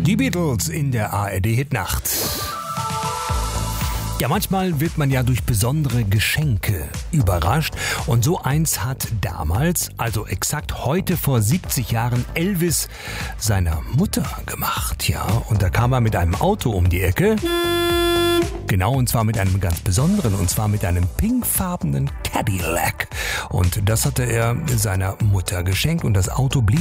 Die Beatles in der ARD-Hitnacht. Ja, manchmal wird man ja durch besondere Geschenke überrascht. Und so eins hat damals, also exakt heute vor 70 Jahren, Elvis seiner Mutter gemacht. Ja, und da kam er mit einem Auto um die Ecke. Genau, und zwar mit einem ganz besonderen, und zwar mit einem pinkfarbenen Cadillac. Und das hatte er seiner Mutter geschenkt und das Auto blieb